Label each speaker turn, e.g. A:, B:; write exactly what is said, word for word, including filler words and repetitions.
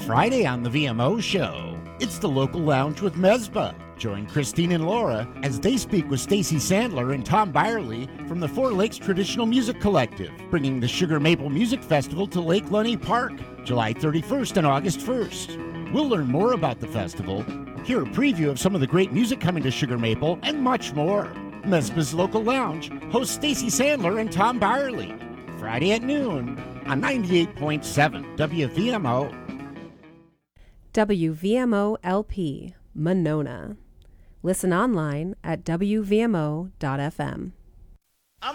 A: Friday on the V M O Show, it's the Local Lounge with Mesbah. Join Christine and Laura as they speak with Stacy Sandler and Tom Byerly from the Four Lakes Traditional Music Collective, bringing the Sugar Maple Music Festival to Lake Lunny Park, July thirty-first and August first. We'll learn more about the festival, hear a preview of some of the great music coming to Sugar Maple, and much more. Mesbah's Local Lounge hosts Stacy Sandler and Tom Byerly, Friday at noon on ninety-eight point seven W V M O.
B: W V M O L P, Monona. Listen online at W V M O dot F M.